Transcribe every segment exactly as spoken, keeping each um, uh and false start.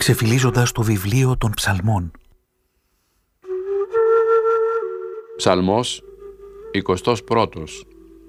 ξεφυλίζοντας το βιβλίο των ψαλμών. Ψαλμός εικοστός πρώτος.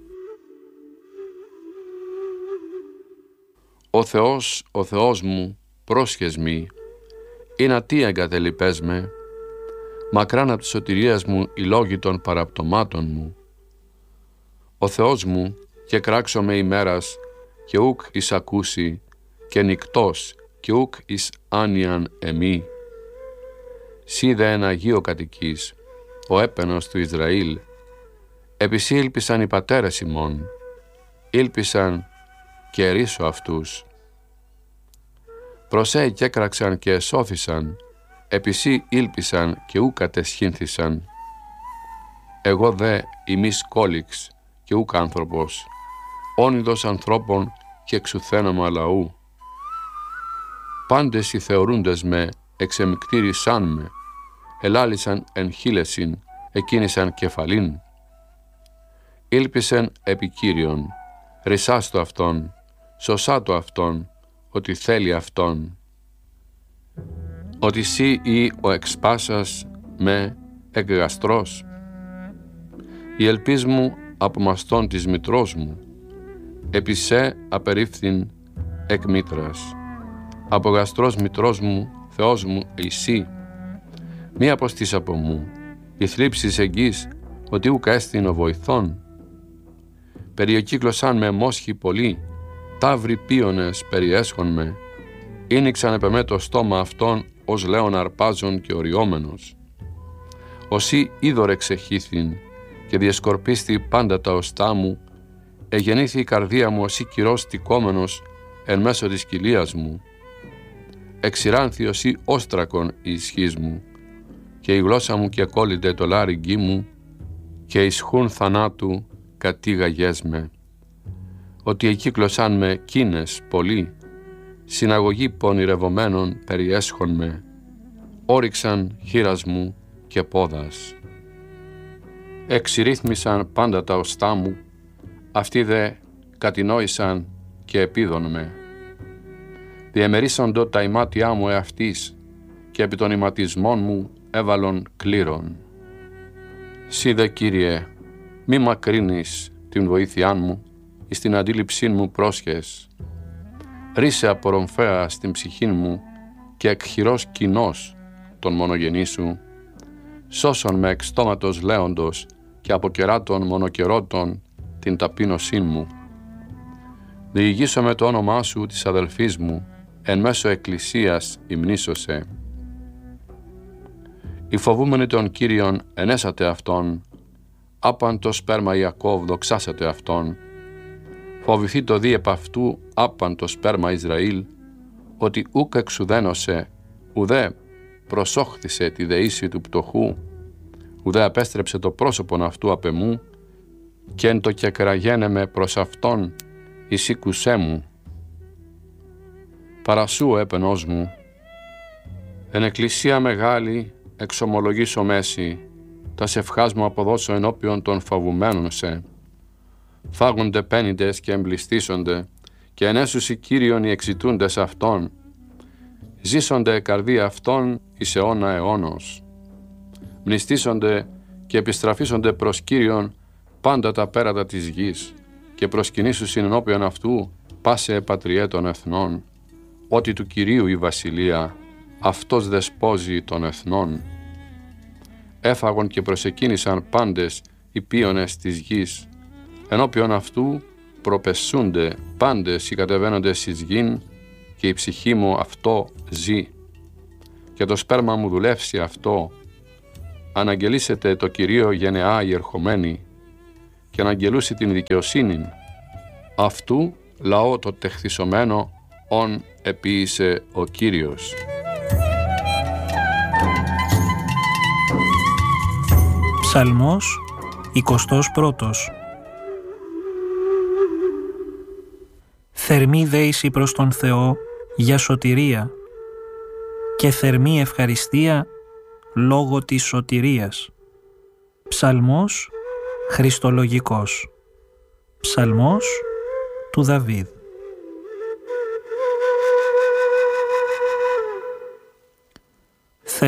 Ο Θεός, ο Θεός μου, πρόσχες μη, είναι τι εγκατελειπές με, μακράν απ' της σωτηρίας μου οι λόγοι των παραπτωμάτων μου. Ο Θεός μου, και κράξω με ημέρας, και ουκ εις ακούσει, και νυκτός, και ουκ εις άνοιαν εμή. Σύ δε εν Αγίο κατοικείς, ο έπαινος του Ισραήλ, επί σύ ήλπισαν οι πατέρες ημών, ήλπισαν και ερίσω αυτούς. Προσέ και έκραξαν και εσώθησαν, επί σύ ήλπισαν και ου κατεσχύνθησαν. Εγώ δε ημίς κόλιξ και ουκ άνθρωπος, όνειδος ανθρώπων και εξουθένωμα λαού. Πάντες οι θεωρούντες με εξεμικτήρισαν με, ελάλησαν εν χείλεσιν, εκκίνησαν κεφαλήν. Ήλπισεν επί Κύριον, ρισάστο αυτόν, σωσάτο αυτόν, ότι θέλει αυτόν. Ότι σύ ή ο εξπάσας με εκγαστρός. Η ελπίς μου από μαστών της μητρός μου, επί σε απερίφθην εκ μήτρας. Από γαστρός μητρός μου, Θεός μου, εσύ. Μη αποστείς από μου, η θλίψης εγγύς, ότι ουκ έστειν ο βοηθών. Περιοκύκλωσαν με μόσχοι πολλοί, ταύροι πίονες περιέσχον με, ήνιξαν επ' το στόμα αυτών ως λέον αρπάζων και οριόμενος. Οσί είδωρ εξεχήθην και διεσκορπίστη πάντα τα οστά μου, εγεννήθη η καρδία μου οσί κυρός τικόμενος εν μέσω της κοιλίας μου. Εξηράνθη οσί όστρακον η ισχύς μου, και η γλώσσα μου και κόλλητε το λάριγγί μου, και ισχούν θανάτου κατήγαγές με. Ότι εκύκλωσαν με κίνες πολλοί, συναγωγή πονηρευομένων περιέσχον με, όριξαν χείρας μου και πόδας. Εξηρύθμισαν πάντα τα οστά μου, αυτοί δε κατηνόησαν και επίδων με. Διεμερίσαντο τα ημάτια μου εαυτής, και επί των ηματισμών μου έβαλον κλήρων. Σύ δε, Κύριε, μη μακρύνεις την βοήθειά μου, εις την αντίληψή μου πρόσχες. Ρίσε απορρομφαία στην ψυχή μου και εκχειρός κοινός τον μονογενή σου. Σώσον με εξ στόματος λέοντος και από κεράτων μονοκερότων την ταπείνωσή μου. Διηγήσω με το όνομά σου της αδελφής μου, εν μέσω εκκλησίας υμνήσωσε. Οι φοβούμενοι των Κύριων ενέσατε αυτόν, άπαν το σπέρμα Ιακώβ δοξάσατε αυτόν. Φοβηθεί το δι επ' αυτού άπαν το σπέρμα Ισραήλ, ότι ούκ εξουδένωσε, ουδέ προσόχθησε τη δεήση του πτωχού, ουδέ απέστρεψε το πρόσωπον αυτού απ' εμού, και εν το κεκραγένε προς αυτόν, εισήκουσέ μου. Παρασού έπαινός μου, εν εκκλησία μεγάλη εξομολογήσω μέση, τα σευχάς μου αποδώσω ενώπιον των φαβουμένων σε. Φάγονται πένιντες και εμπληστήσονται, και ενέσουσι Κύριον οι εξητούντες αυτών. Ζήσονται καρδία αυτών εις αιώνα αιώνος. Μνηστήσονται και επιστραφίσονται προς Κύριον πάντα τα πέρατα της γης, και προσκυνήσουσιν ενώπιον αυτού πάσε πατριέ των εθνών. Ότι του Κυρίου η βασιλεία, αυτός δεσπόζει των εθνών. Έφαγον και προσεκίνησαν πάντες οι πίονες της γης, ενώπιον αυτού προπεσούνται πάντες οι κατεβαίνοντες εις γην, και η ψυχή μου αυτό ζει. Και το σπέρμα μου δουλεύσει αυτό. Αναγγελίσετε το Κυρίο γενεά η ερχομένη, και αναγγελούσει την δικαιοσύνην. Αυτού λαό το τεχθισωμένο, ον επίησε ο Κύριος. Ψαλμός εικοστός πρώτος. Θερμή δέηση προς τον Θεό για σωτηρία, και θερμή ευχαριστία λόγω της σωτηρίας. Ψαλμός χριστολογικός. Ψαλμός του Δαβίδ.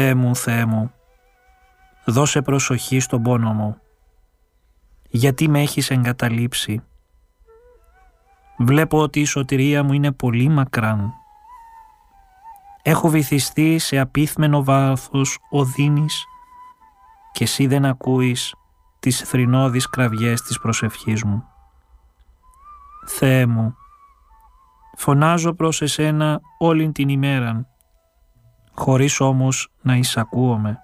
Θεέ μου, Θεέ μου, δώσε προσοχή στον πόνο μου. Γιατί με έχεις εγκαταλείψει? Βλέπω ότι η σωτηρία μου είναι πολύ μακράν. Έχω βυθιστεί σε απίθμενο βάθος οδύνης και εσύ δεν ακούεις τις θρηνώδεις κραυγές της προσευχής μου. Θεέ μου, φωνάζω προς εσένα όλην την ημέραν, χωρίς όμως να εισακούομαι.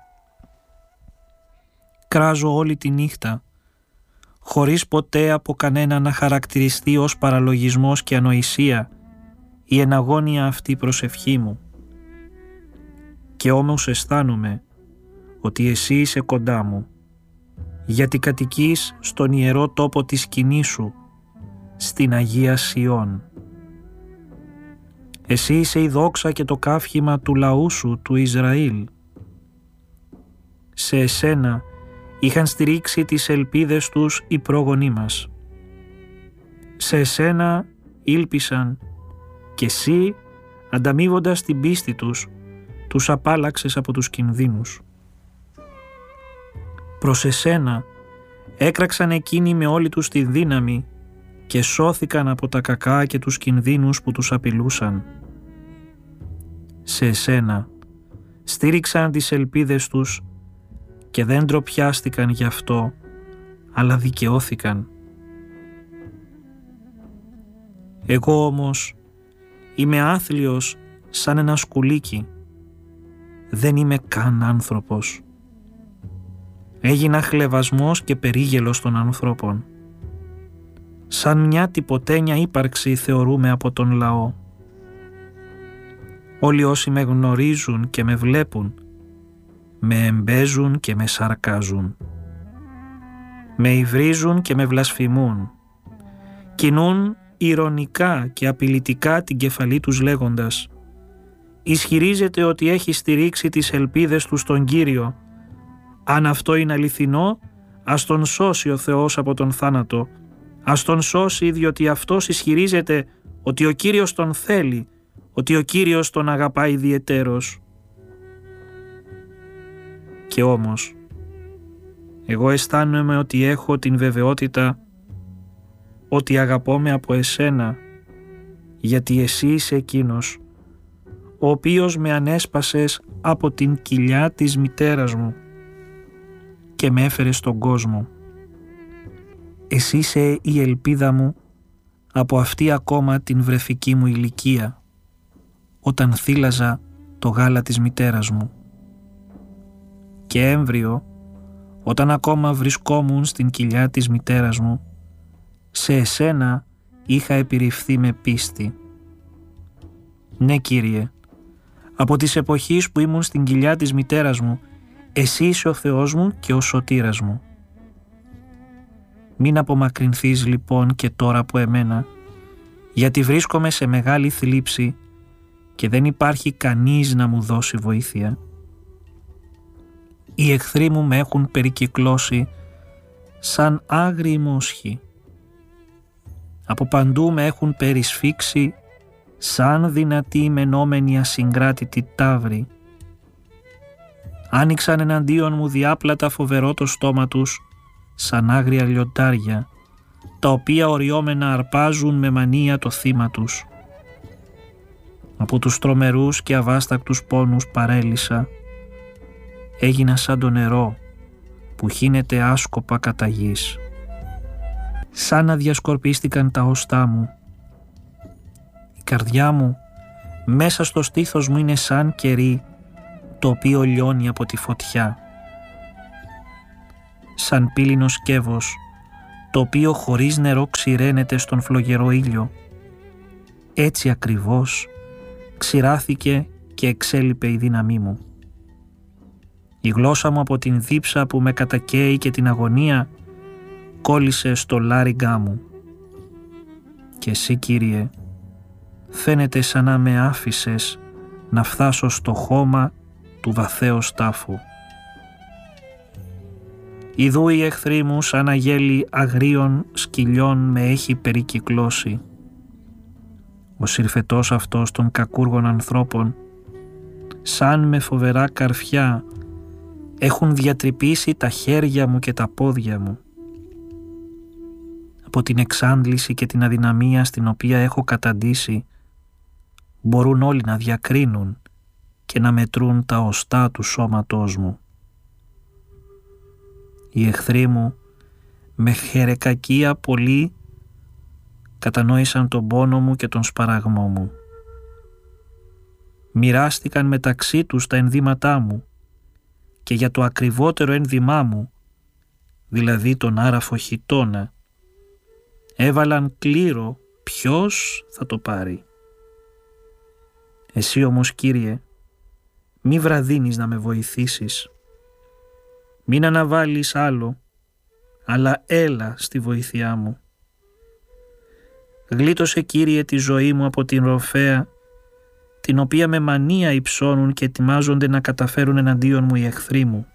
Κράζω όλη τη νύχτα, χωρίς ποτέ από κανένα να χαρακτηριστεί ως παραλογισμός και ανοησία η εναγώνια αυτή προσευχή μου. Και όμως αισθάνομαι ότι εσύ είσαι κοντά μου, γιατί κατοικείς στον ιερό τόπο της σκηνής σου, στην Αγία Σιών. Εσύ είσαι η δόξα και το καύχημα του λαού σου, του Ισραήλ. Σε εσένα είχαν στηρίξει τις ελπίδες τους οι πρόγονοί μας. Σε εσένα ήλπισαν και εσύ, ανταμείβοντας την πίστη τους, τους απάλαξες από τους κινδύνους. Προς εσένα έκραξαν εκείνοι με όλη τους τη δύναμη και σώθηκαν από τα κακά και τους κινδύνους που τους απειλούσαν. Σε εσένα στήριξαν τις ελπίδες τους και δεν ντροπιάστηκαν γι' αυτό, αλλά δικαιώθηκαν. Εγώ όμως είμαι άθλιος σαν ένα σκουλίκι. Δεν είμαι καν άνθρωπος. Έγινα χλευασμός και περίγελος των ανθρώπων. Σαν μια τυποτένια ύπαρξη θεωρούμε από τον λαό. Όλοι όσοι με γνωρίζουν και με βλέπουν, με εμπέζουν και με σαρκάζουν. Με υβρίζουν και με βλασφημούν. Κινούν ηρωνικά και απειλητικά την κεφαλή τους λέγοντας: ισχυρίζεται ότι έχει στηρίξει τις ελπίδες του στον Κύριο. Αν αυτό είναι αληθινό, ας τον σώσει ο Θεός από τον θάνατο. Ας τον σώσει, διότι αυτός ισχυρίζεται ότι ο Κύριος τον θέλει, ότι ο Κύριος τον αγαπάει ιδιαιτέρως. Και όμως, εγώ αισθάνομαι ότι έχω την βεβαιότητα ότι αγαπώμαι από εσένα, γιατί εσύ είσαι εκείνος ο οποίος με ανέσπασες από την κοιλιά της μητέρας μου και με έφερες στον κόσμο. Εσύ είσαι η ελπίδα μου από αυτή ακόμα την βρεφική μου ηλικία, όταν θύλαζα το γάλα της μητέρας μου. Και έμβριο, όταν ακόμα βρισκόμουν στην κοιλιά της μητέρας μου, σε εσένα είχα επιρριφθεί με πίστη. Ναι, Κύριε, από τις εποχές που ήμουν στην κοιλιά της μητέρας μου, εσύ είσαι ο Θεός μου και ο σωτήρας μου. Μην απομακρυνθείς λοιπόν και τώρα από εμένα, γιατί βρίσκομαι σε μεγάλη θλίψη και δεν υπάρχει κανείς να μου δώσει βοήθεια. Οι εχθροί μου με έχουν περικυκλώσει σαν άγριοι μόσχοι. Από παντού με έχουν περισφίξει σαν δυνατοί μενόμενοι ασυγκράτητοι ταύροι. Άνοιξαν εναντίον μου διάπλατα φοβερό το στόμα τους, σαν άγρια λιοντάρια, τα οποία οριόμενα αρπάζουν με μανία το θύμα τους. Από τους τρομερούς και αβάστακτους πόνους παρέλυσα, έγινα σαν το νερό που χύνεται άσκοπα κατά γης. Σαν να διασκορπίστηκαν τα οστά μου. Η καρδιά μου μέσα στο στήθος μου είναι σαν κερί το οποίο λιώνει από τη φωτιά. Σαν πύλινο σκεύος το οποίο χωρίς νερό ξηραίνεται στον φλογερό ήλιο. Έτσι ακριβώς ξηράθηκε και εξέλιπε η δύναμή μου. Η γλώσσα μου από την δίψα που με κατακαίει και την αγωνία κόλλησε στο λάριγγά μου. Και εσύ, Κύριε, φαίνεται σαν να με άφησες να φτάσω στο χώμα του βαθέως τάφου. Ιδού οι εχθροί μου σαν αγέλη αγρίων σκυλιών με έχει περικυκλώσει. Ο συρφετός αυτός των κακούργων ανθρώπων σαν με φοβερά καρφιά, έχουν διατρυπήσει τα χέρια μου και τα πόδια μου. Από την εξάντληση και την αδυναμία στην οποία έχω καταντήσει, μπορούν όλοι να διακρίνουν και να μετρούν τα οστά του σώματός μου. Οι εχθροί μου με χερεκακία πολύ κατανόησαν τον πόνο μου και τον σπαραγμό μου. Μοιράστηκαν μεταξύ τους τα ενδύματά μου και για το ακριβότερο ένδυμά μου, δηλαδή τον άραφο χιτώνα, έβαλαν κλήρο ποιος θα το πάρει. Εσύ όμως, Κύριε, μη βραδύνεις να με βοηθήσεις. Μην αναβάλεις άλλο, αλλά έλα στη βοήθειά μου. Γλίτωσε, Κύριε, τη ζωή μου από την ροφέα, την οποία με μανία υψώνουν και ετοιμάζονται να καταφέρουν εναντίον μου οι εχθροί μου.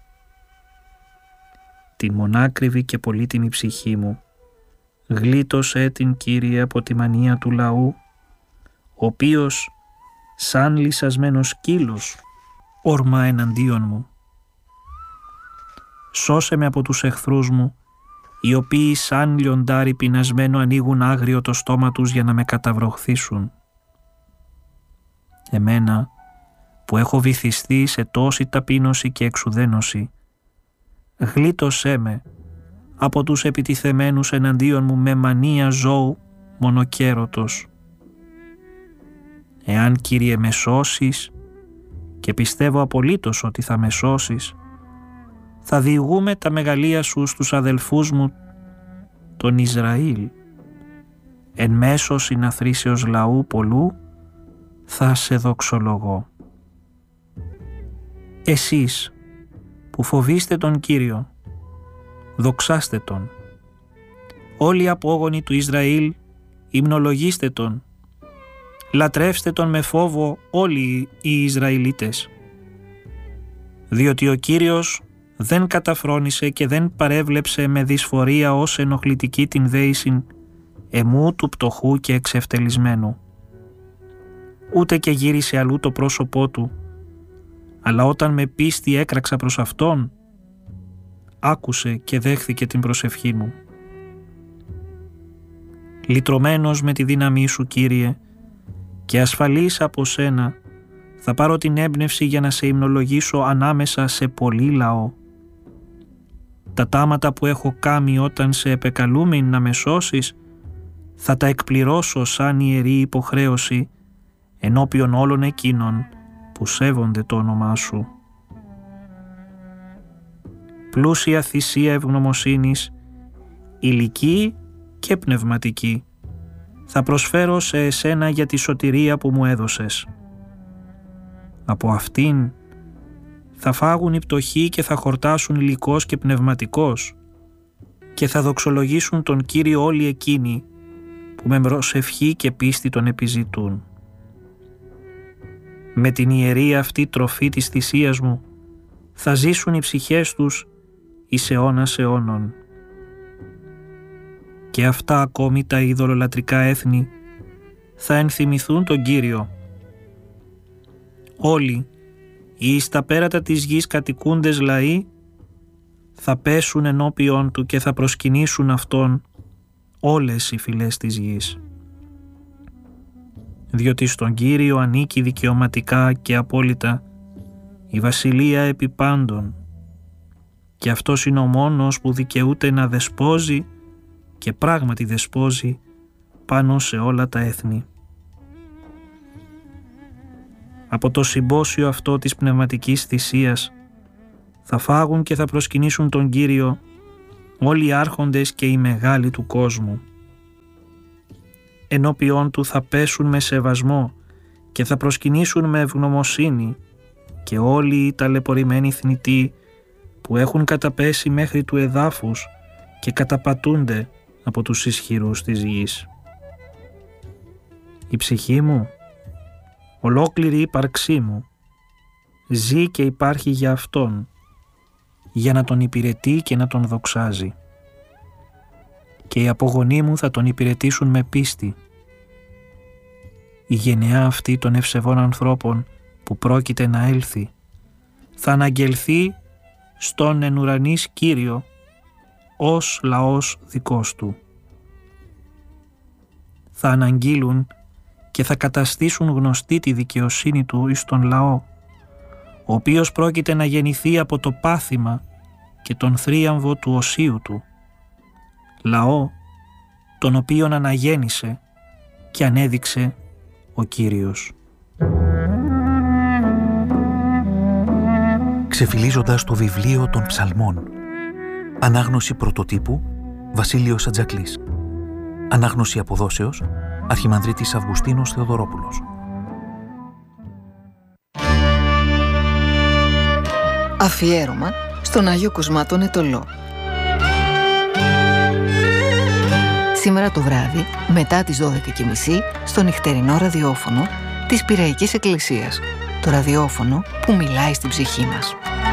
Την μονάκριβη και πολύτιμη ψυχή μου γλίτωσε την, Κύριε, από τη μανία του λαού, ο οποίος σαν λυσασμένος σκύλος ορμά εναντίον μου. Σώσε με από τους εχθρούς μου, οι οποίοι σαν λιοντάρι πεινασμένο ανοίγουν άγριο το στόμα τους για να με καταβροχθήσουν. Εμένα που έχω βυθιστεί σε τόση ταπείνωση και εξουδένωση, γλίτωσέ με από τους επιτιθεμένους εναντίον μου με μανία ζώου μονοκέρωτος. Εάν, Κύριε, με σώσεις, και πιστεύω απολύτως ότι θα με σώσεις, θα διηγούμε τα μεγαλεία σου στους αδελφούς μου τον Ισραήλ. Εν μέσω συναθρήσεως λαού πολλού θα σε δοξολογώ. Εσείς που φοβείστε τον Κύριο, δοξάστε τον. Όλοι οι απόγονοι του Ισραήλ, υμνολογήστε τον. Λατρεύστε τον με φόβο όλοι οι Ισραηλίτες. Διότι ο Κύριος δεν καταφρόνησε και δεν παρέβλεψε με δυσφορία ως ενοχλητική την δέησιν εμού του πτωχού και εξευτελισμένου. Ούτε και γύρισε αλλού το πρόσωπό του, αλλά όταν με πίστη έκραξα προς Αυτόν, άκουσε και δέχθηκε την προσευχή μου. Λυτρωμένος με τη δύναμή σου, Κύριε, και ασφαλής από σένα, θα πάρω την έμπνευση για να σε υμνολογήσω ανάμεσα σε πολύ λαό. Τα τάματα που έχω κάμει όταν σε επεκαλούμην να με σώσεις, θα τα εκπληρώσω σαν ιερή υποχρέωση ενώπιον όλων εκείνων που σέβονται το όνομά σου. Πλούσια θυσία ευγνωμοσύνης, ηλική και πνευματική, θα προσφέρω σε εσένα για τη σωτηρία που μου έδωσες. Από αυτήν θα φάγουν οι πτωχοί και θα χορτάσουν υλικός και πνευματικός και θα δοξολογήσουν τον Κύριο όλοι εκείνοι που με προσευχή και πίστη τον επιζητούν. Με την ιερή αυτή τροφή της θυσίας μου θα ζήσουν οι ψυχές τους εις αιώνας αιώνων. Και αυτά ακόμη τα ειδωλολατρικά έθνη θα ενθυμηθούν τον Κύριο. Όλοι οι εις τα πέρατα της γης κατοικούντες λαοί θα πέσουν ενώπιον του και θα προσκυνήσουν Αυτόν όλες οι φυλές της γης. Διότι στον Κύριο ανήκει δικαιωματικά και απόλυτα η βασιλεία επί πάντων, και Αυτός είναι ο μόνος που δικαιούται να δεσπόζει και πράγματι δεσπόζει πάνω σε όλα τα έθνη. Από το συμπόσιο αυτό της πνευματικής θυσίας θα φάγουν και θα προσκυνήσουν τον Κύριο όλοι οι άρχοντες και οι μεγάλοι του κόσμου. Ενώπιον του θα πέσουν με σεβασμό και θα προσκυνήσουν με ευγνωμοσύνη και όλοι οι ταλαιπωρημένοι θνητοί που έχουν καταπέσει μέχρι του εδάφους και καταπατούνται από τους ισχυρούς της γης. Η ψυχή μου, ολόκληρη η ύπαρξή μου, ζει και υπάρχει για Αυτόν, για να Τον υπηρετεί και να Τον δοξάζει. Και οι απογονοί μου θα Τον υπηρετήσουν με πίστη. Η γενεά αυτή των ευσεβών ανθρώπων που πρόκειται να έλθει, θα αναγγελθεί στον εν ουρανής Κύριο ως λαός δικός του. Θα αναγγείλουν και θα καταστήσουν γνωστή τη δικαιοσύνη του εις τον λαό, ο οποίος πρόκειται να γεννηθεί από το πάθημα και τον θρίαμβο του οσίου του, λαό τον οποίον αναγέννησε και ανέδειξε ο Κύριος. Ξεφυλίζοντας το βιβλίο των Ψαλμών. Ανάγνωση πρωτοτύπου Βασίλειος Ατζακλής. Ανάγνωση αποδόσεως Αρχιμανδρίτης Αυγουστίνος Θεοδωρόπουλος. Αφιέρωμα στον Άγιο Κοσμά τον Αιτωλό. Σήμερα το βράδυ, μετά τις δώδεκα και μισή, στο νυχτερινό ραδιόφωνο της Πειραϊκής Εκκλησίας. Το ραδιόφωνο που μιλάει στην ψυχή μας.